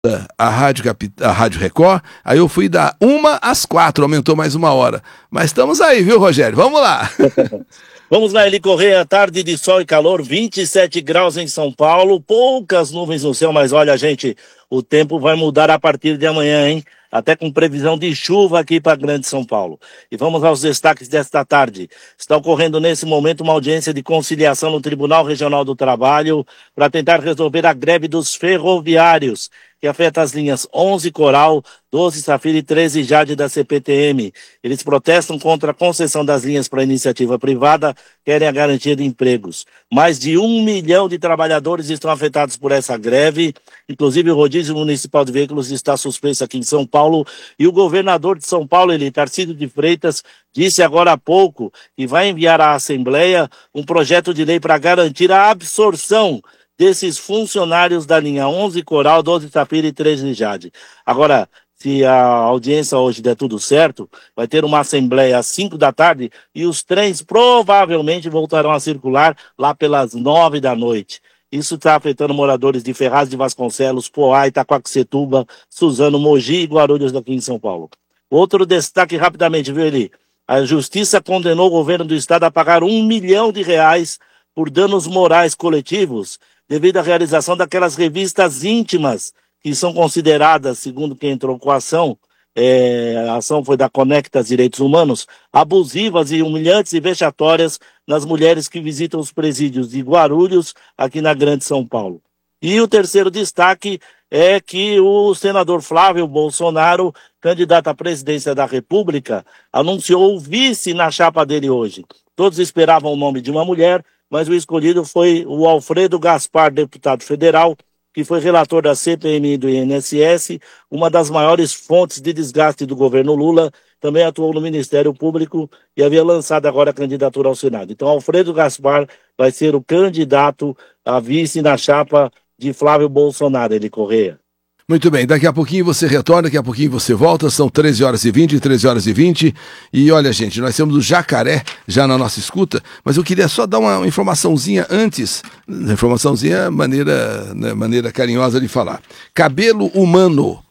a Rádio Record, aí eu fui da 1 às 4, aumentou mais 1 hora. Mas estamos aí, viu, Rogério? Vamos lá. Vamos lá, Eli Correia, tarde de sol e calor, 27 graus em São Paulo, poucas nuvens no céu, mas olha, gente, o tempo vai mudar a partir de amanhã, hein? Até com previsão de chuva aqui para Grande São Paulo. E vamos aos destaques desta tarde. Está ocorrendo nesse momento uma audiência de conciliação no Tribunal Regional do Trabalho para tentar resolver a greve dos ferroviários, que afeta as linhas 11 Coral, 12 Safira e 13 Jade da CPTM. Eles protestam contra a concessão das linhas para iniciativa privada, querem a garantia de empregos. Mais de 1 milhão de trabalhadores estão afetados por essa greve, inclusive o rodízio municipal de veículos está suspenso aqui em São Paulo, e o governador de São Paulo, Tarcísio de Freitas, disse agora há pouco que vai enviar à Assembleia um projeto de lei para garantir a absorção desses funcionários da linha 11 Coral, 12 Safira e 13 Jade. Agora, se a audiência hoje der tudo certo, vai ter uma assembleia às 5 da tarde e os trens provavelmente voltarão a circular lá pelas 9 da noite. Isso está afetando moradores de Ferraz de Vasconcelos, Poá, Itaquaquecetuba, Suzano, Mogi e Guarulhos daqui em São Paulo. Outro destaque rapidamente, viu, Eli? A Justiça condenou o governo do estado a pagar R$1 milhão por danos morais coletivos devido à realização daquelas revistas íntimas que são consideradas, segundo quem entrou com a ação foi da Conectas Direitos Humanos, abusivas e humilhantes e vexatórias nas mulheres que visitam os presídios de Guarulhos, aqui na Grande São Paulo. E o terceiro destaque é que o senador Flávio Bolsonaro, candidato à presidência da República, anunciou o vice na chapa dele hoje. Todos esperavam o nome de uma mulher, mas o escolhido foi o Alfredo Gaspar, deputado federal, que foi relator da CPMI do INSS, uma das maiores fontes de desgaste do governo Lula, também atuou no Ministério Público e havia lançado agora a candidatura ao Senado. Então, Alfredo Gaspar vai ser o candidato a vice na chapa de Flávio Bolsonaro, Eli Correia. Muito bem, daqui a pouquinho você retorna, daqui a pouquinho você volta, são 13h20, e olha, gente, nós temos o Jacaré já na nossa escuta, mas eu queria só dar uma informaçãozinha antes, maneira carinhosa de falar. Cabelo humano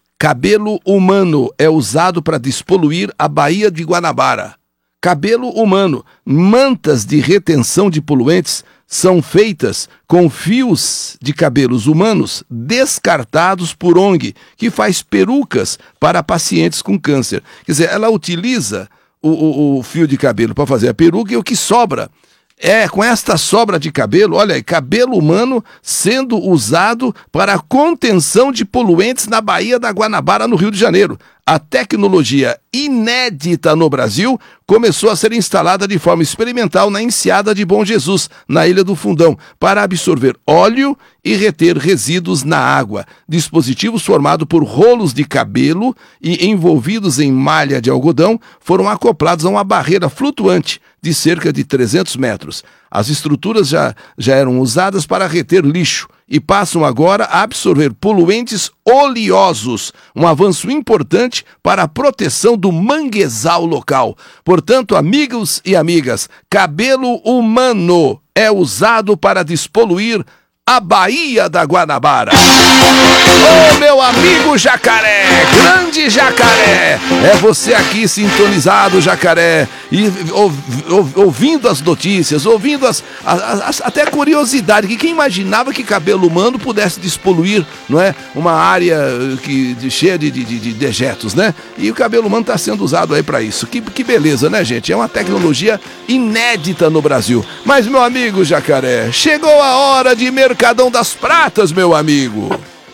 é usado para despoluir a Baía de Guanabara. Cabelo humano, mantas de retenção de poluentes são feitas com fios de cabelos humanos descartados por ONG, que faz perucas para pacientes com câncer. Quer dizer, ela utiliza o fio de cabelo para fazer a peruca e o que sobra com esta sobra de cabelo, olha aí, cabelo humano sendo usado para a contenção de poluentes na Baía da Guanabara, no Rio de Janeiro. A tecnologia inédita no Brasil começou a ser instalada de forma experimental na Enseada de Bom Jesus, na Ilha do Fundão, para absorver óleo e reter resíduos na água. Dispositivos formados por rolos de cabelo e envolvidos em malha de algodão foram acoplados a uma barreira flutuante de cerca de 300 metros. As estruturas já eram usadas para reter lixo e passam agora a absorver poluentes oleosos, um avanço importante para a proteção do manguezal local. Portanto, amigos e amigas, cabelo humano é usado para despoluir a Baía da Guanabara. Ô, meu amigo Jacaré, grande Jacaré, é você aqui sintonizado, Jacaré, e ouvindo as notícias, ouvindo até curiosidade, que quem imaginava que cabelo humano pudesse despoluir, não é? Uma área cheia de dejetos, né? E o cabelo humano está sendo usado aí para isso. Que beleza, né, gente? É uma tecnologia inédita no Brasil. Mas, meu amigo Jacaré, chegou a hora de Mercadão das Pratas, meu amigo.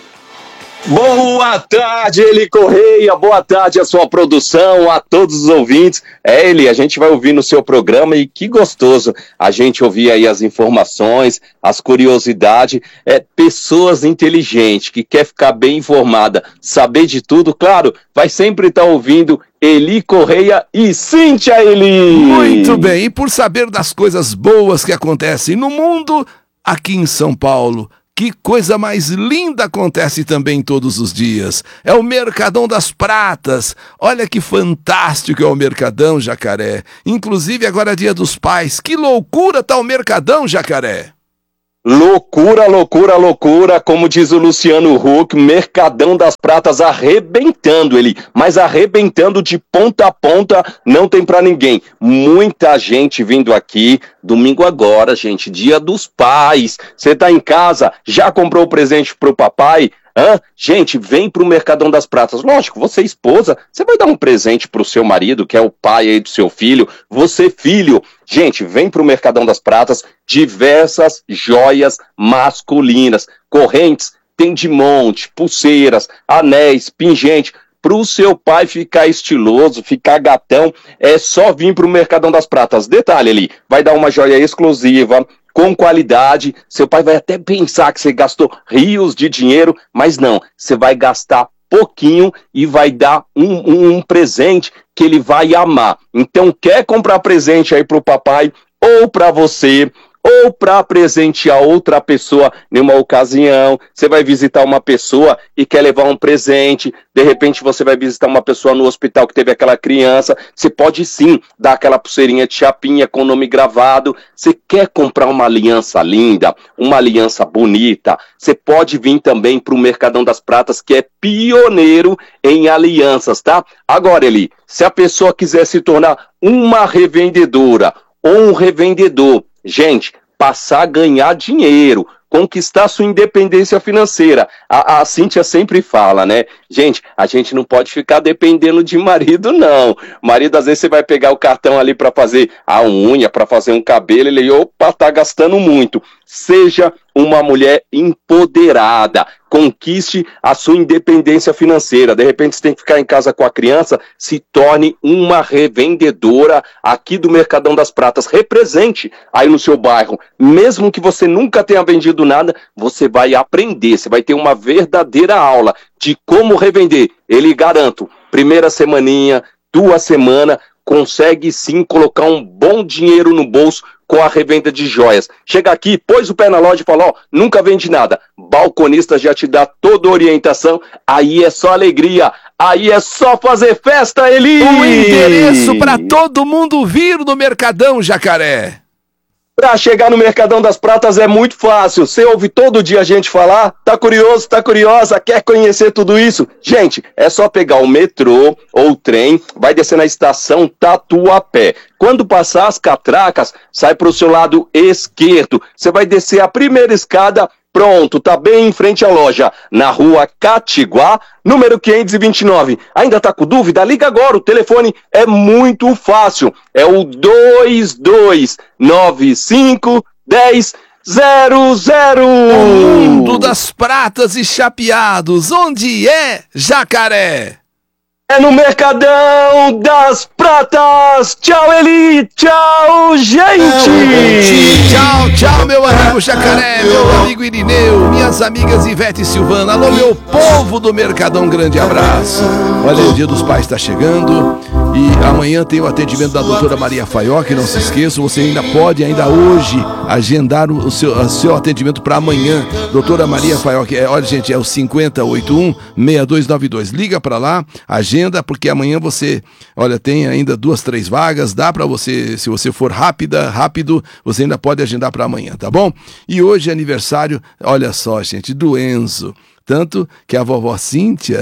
Boa tarde, Eli Correia, boa tarde à sua produção, a todos os ouvintes. Eli, a gente vai ouvir no seu programa e que gostoso a gente ouvir aí as informações, as curiosidades, pessoas inteligentes que quer ficar bem informada, saber de tudo, claro, vai sempre estar ouvindo Eli Correia e Cíntia Eli. Muito bem, e por saber das coisas boas que acontecem no mundo, aqui em São Paulo, que coisa mais linda acontece também todos os dias. É o Mercadão das Pratas. Olha que fantástico é o Mercadão, Jacaré. Inclusive agora é Dia dos Pais. Que loucura tá o Mercadão, Jacaré. Loucura, loucura, loucura, como diz o Luciano Huck, Mercadão das Pratas arrebentando mas arrebentando de ponta a ponta, não tem pra ninguém. Muita gente vindo aqui, domingo agora, gente, Dia dos Pais. Você tá em casa, já comprou o presente pro papai? Gente, vem pro Mercadão das Pratas. Lógico, você esposa, você vai dar um presente pro seu marido, que é o pai aí do seu filho. Você filho, gente, vem pro Mercadão das Pratas, diversas joias masculinas, correntes, tem de monte, pulseiras, anéis, pingente. Pro seu pai ficar estiloso, ficar gatão, é só vir pro Mercadão das Pratas. Detalhe vai dar uma joia exclusiva, com qualidade, seu pai vai até pensar que você gastou rios de dinheiro, mas não, você vai gastar pouquinho e vai dar um presente que ele vai amar. Então, quer comprar presente aí pro papai ou para você, ou para presentear outra pessoa em uma ocasião, você vai visitar uma pessoa e quer levar um presente, de repente você vai visitar uma pessoa no hospital que teve aquela criança, você pode sim dar aquela pulseirinha de chapinha com o nome gravado, você quer comprar uma aliança linda, uma aliança bonita, você pode vir também para o Mercadão das Pratas, que é pioneiro em alianças, tá? Agora, Eli, se a pessoa quiser se tornar uma revendedora ou um revendedor, gente, passar a ganhar dinheiro, conquistar sua independência financeira. A Cíntia sempre fala, né? Gente, a gente não pode ficar dependendo de marido, não. Marido, às vezes você vai pegar o cartão ali para fazer a unha, para fazer um cabelo, ele, opa, tá gastando muito. Seja uma mulher empoderada, conquiste a sua independência financeira. De repente você tem que ficar em casa com a criança, se torne uma revendedora aqui do Mercadão das Pratas. Represente aí no seu bairro. Mesmo que você nunca tenha vendido nada, você vai aprender, você vai ter uma verdadeira aula de como revender. Ele, garanto, primeira semaninha, 2 semanas, consegue sim colocar um bom dinheiro no bolso com a revenda de joias. Chega aqui, pôs o pé na loja e fala, nunca vende nada. Balconista já te dá toda a orientação, aí é só alegria, aí é só fazer festa, Eli! O endereço para todo mundo vir no Mercadão, Jacaré. Para chegar no Mercadão das Pratas é muito fácil. Você ouve todo dia a gente falar? Tá curioso, tá curiosa? Quer conhecer tudo isso? Gente, é só pegar o metrô ou o trem, vai descer na estação Tatuapé. Quando passar as catracas, sai para o seu lado esquerdo. Você vai descer a primeira escada. Pronto, tá bem em frente à loja, na rua Catiguá, número 529. Ainda tá com dúvida? Liga agora, o telefone é muito fácil. É o 2295-1000. O mundo das pratas e chapeados, onde é, Jacaré? É no Mercadão das Pratas. Tchau, Eli. Tchau, gente. Tchau, tchau, meu amigo Jacaré, meu amigo Irineu, minhas amigas Ivete e Silvana. Alô, meu povo do Mercadão, um grande abraço. Olha, o Dia dos Pais está chegando e amanhã tem o atendimento da doutora Maria Faió, que não se esqueça, você ainda pode, ainda hoje, agendar o seu atendimento para amanhã. Doutora Maria Faió, olha, gente, é o 5081-6292. Liga para lá, agenda, porque amanhã você, olha, tem ainda 2, 3 vagas, dá para você, se você for rápido, você ainda pode agendar para amanhã, tá bom? E hoje é aniversário, olha só, gente, do Enzo. Tanto que a vovó Cíntia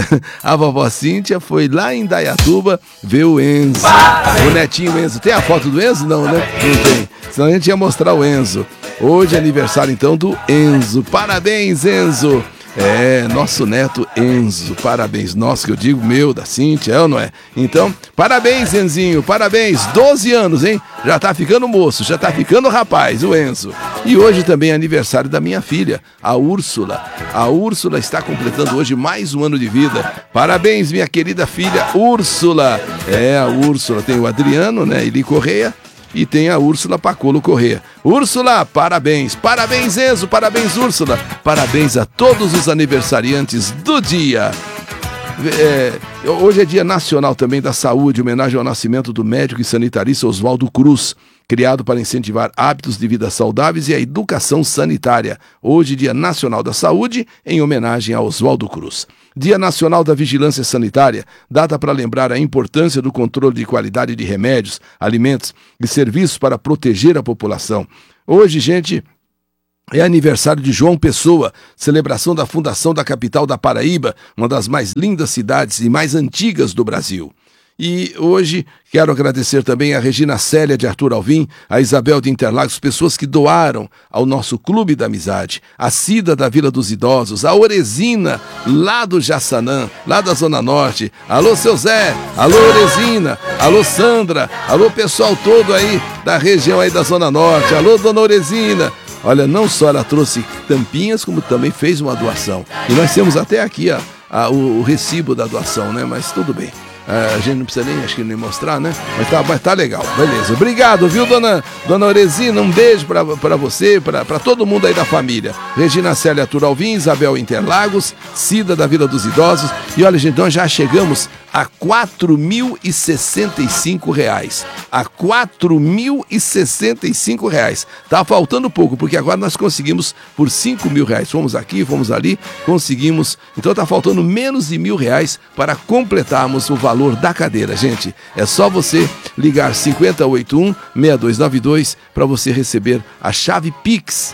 foi lá em Dayatuba ver o Enzo, o netinho Enzo. Tem a foto do Enzo? Não, né? Não tem. Senão a gente ia mostrar o Enzo. Hoje é aniversário então do Enzo. Parabéns, Enzo! É, nosso neto Enzo, parabéns. Nosso, que eu digo, meu, da Cíntia, é ou não é? Então, parabéns, Enzinho, parabéns. 12 anos, hein? Já tá ficando moço, já tá ficando rapaz, o Enzo. E hoje também é aniversário da minha filha, a Úrsula. A Úrsula está completando hoje mais um ano de vida. Parabéns, minha querida filha Úrsula. É, a Úrsula tem o Adriano, né, Eli Correia. E tem a Úrsula Pacolo Correia. Úrsula, parabéns. Parabéns, Enzo. Parabéns, Úrsula. Parabéns a todos os aniversariantes do dia. Hoje é Dia Nacional também da Saúde, homenagem ao nascimento do médico e sanitarista Oswaldo Cruz, criado para incentivar hábitos de vida saudáveis e a educação sanitária. Hoje, Dia Nacional da Saúde, em homenagem a Oswaldo Cruz. Dia Nacional da Vigilância Sanitária, data para lembrar a importância do controle de qualidade de remédios, alimentos e serviços para proteger a população. Hoje, gente, É aniversário de João Pessoa, celebração da fundação da capital da Paraíba, uma das mais lindas cidades e mais antigas do Brasil. E hoje quero agradecer também a Regina Célia de Arthur Alvim, a Isabel de Interlagos, pessoas que doaram ao nosso Clube da Amizade, a Cida da Vila dos Idosos, a Oresina, lá do Jaçanã, lá da Zona Norte. Alô, seu Zé, alô, Oresina, alô, Sandra, alô, pessoal todo aí da região aí da Zona Norte, alô, dona Oresina. Olha, não só ela trouxe tampinhas, como também fez uma doação. E nós temos até aqui o recibo da doação, né? Mas tudo bem. A gente não precisa nem, acho que nem mostrar, né? Mas tá legal, beleza. Obrigado, viu, dona Oresina? Um beijo pra você, pra todo mundo aí da família. Regina Célia Arthur Alvim, Isabel Interlagos, Cida da Vila dos Idosos. E olha, gente, nós já chegamos a R$4.065. A R$4.065. Tá faltando pouco, porque agora nós conseguimos por R$5.000. Fomos aqui, fomos ali, conseguimos. Então tá faltando menos de R$1.000 para completarmos o valor da cadeira, gente. É só você ligar 5081-6292 para você receber a chave Pix.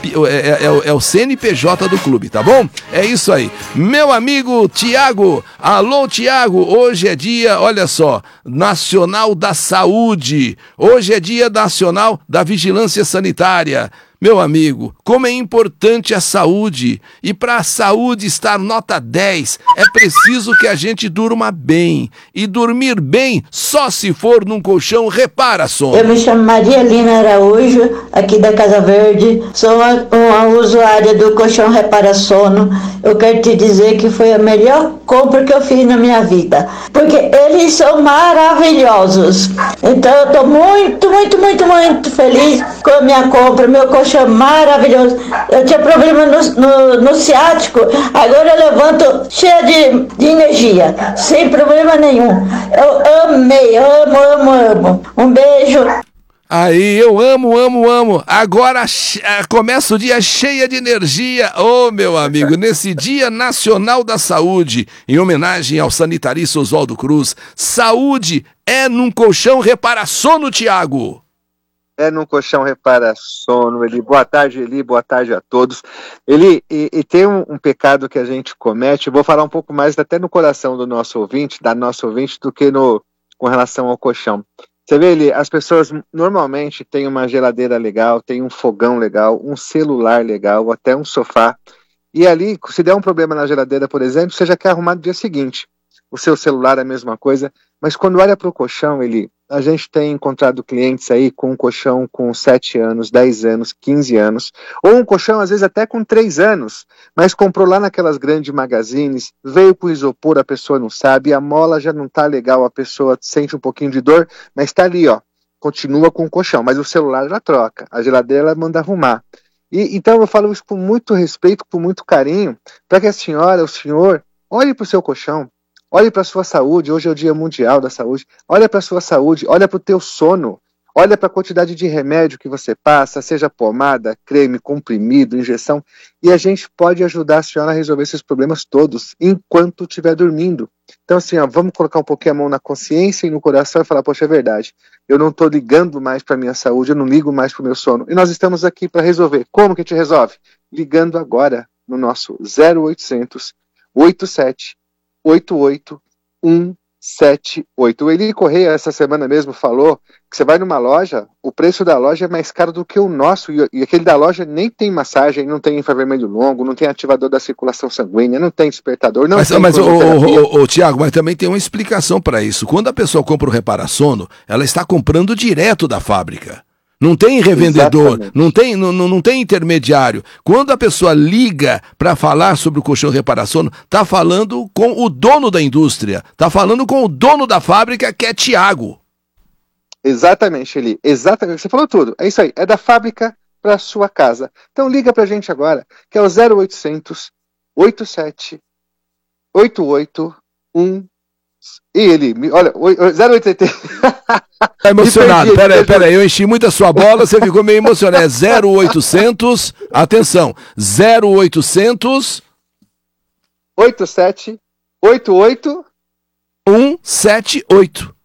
É o CNPJ do clube, tá bom? É isso aí. Meu amigo Tiago, alô Tiago, hoje é dia, olha só, Nacional da Saúde. Hoje é dia nacional da Vigilância Sanitária. Meu amigo, como é importante a saúde, e para a saúde estar nota 10, é preciso que a gente durma bem, e dormir bem só se for num colchão repara-sono. Eu me chamo Maria Lina Araújo, aqui da Casa Verde, sou uma usuária do colchão repara-sono. Eu quero te dizer que foi a melhor compra que eu fiz na minha vida, porque eles são maravilhosos. Então eu estou muito, muito, muito, muito feliz com a minha compra, meu colchão maravilhoso. Eu tinha problema no ciático, agora eu levanto cheia de energia, sem problema nenhum. Eu amei, amo. Um beijo. Aí, eu amo. Agora começa o dia cheia de energia. Ô, meu amigo, nesse Dia Nacional da Saúde, em homenagem ao sanitarista Oswaldo Cruz, saúde é num colchão repara-sono, Tiago. É num colchão repara-sono, Eli. Boa tarde, Eli, boa tarde a todos. Eli, e tem um pecado que a gente comete, vou falar um pouco mais até no coração do nosso ouvinte, da nossa ouvinte, do que com relação ao colchão. Você vê, Eli, as pessoas normalmente têm uma geladeira legal, têm um fogão legal, um celular legal, até um sofá, e ali, se der um problema na geladeira, por exemplo, você já quer arrumar no dia seguinte. O seu celular é a mesma coisa, mas quando olha para o colchão, Eli, a gente tem encontrado clientes aí com um colchão com 7 anos, 10 anos, 15 anos, ou um colchão às vezes até com 3 anos, mas comprou lá naquelas grandes magazines, veio com isopor, a pessoa não sabe, a mola já não tá legal, a pessoa sente um pouquinho de dor, mas tá ali, ó, continua com o colchão, mas o celular já troca, a geladeira ela manda arrumar. E então eu falo isso com muito respeito, com muito carinho, para que a senhora, o senhor, olhe para o seu colchão. Olhe para a sua saúde, hoje é o Dia Mundial da Saúde, olha para a sua saúde, olha para o teu sono, olha para a quantidade de remédio que você passa, seja pomada, creme, comprimido, injeção, e a gente pode ajudar a senhora a resolver esses problemas todos, enquanto estiver dormindo. Então assim, ó, vamos colocar um pouquinho a mão na consciência e no coração e falar, poxa, é verdade, eu não estou ligando mais para a minha saúde, eu não ligo mais para o meu sono, e nós estamos aqui para resolver. Como que a gente resolve? Ligando agora no nosso 0800 87 88178. O Eli Correia essa semana mesmo falou que você vai numa loja, o preço da loja é mais caro do que o nosso, e aquele da loja nem tem massagem, não tem infravermelho longo, não tem ativador da circulação sanguínea, não tem despertador, não tem... Mas Tiago, mas também tem uma explicação para isso. Quando a pessoa compra o repara-sono, ela está comprando direto da fábrica. Não tem revendedor, não tem intermediário. Quando a pessoa liga para falar sobre o colchão repara-sono, está falando com o dono da indústria, está falando com o dono da fábrica, que é Tiago. Exatamente, Eli. Exatamente. Você falou tudo. É isso aí. É da fábrica para a sua casa. Então liga para a gente agora, que é o 0800 87 881. E ele, olha, 0880. Tá emocionado, peraí, eu enchi muito a sua bola, você ficou meio emocionado. É 0800, atenção, 0800 87 88 178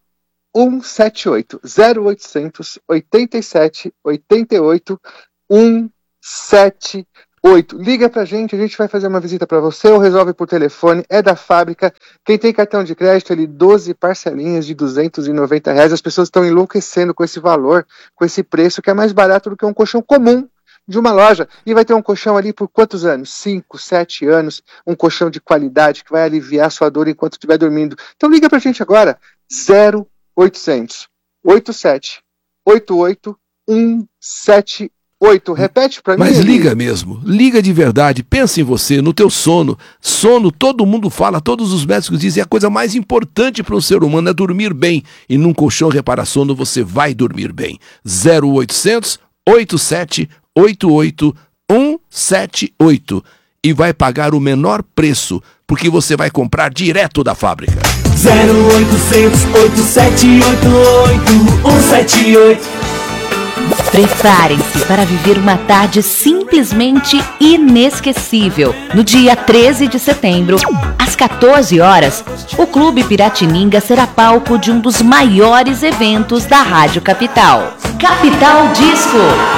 178 0800 87 88 178. Liga pra gente, a gente vai fazer uma visita para você ou resolve por telefone, é da fábrica. Quem tem cartão de crédito, 12 parcelinhas de R$290. As pessoas estão enlouquecendo com esse valor, com esse preço, que é mais barato do que um colchão comum de uma loja. E vai ter um colchão ali por quantos anos? 5, 7 anos. Um colchão de qualidade que vai aliviar sua dor enquanto estiver dormindo. Então liga pra gente agora, 0800 87 88 178. Repete pra mim. Mas liga mesmo, liga de verdade, pensa em você, no teu sono. Sono, todo mundo fala, todos os médicos dizem, a coisa mais importante para um ser humano é dormir bem. E num colchão Reparasono você vai dormir bem. 0800 87 88 178. E vai pagar o menor preço, porque você vai comprar direto da fábrica. 0800 8788 178. Preparem-se para viver uma tarde simplesmente inesquecível. No dia 13 de setembro, às 14 horas, o Clube Piratininga será palco de um dos maiores eventos da Rádio Capital. Capital Disco.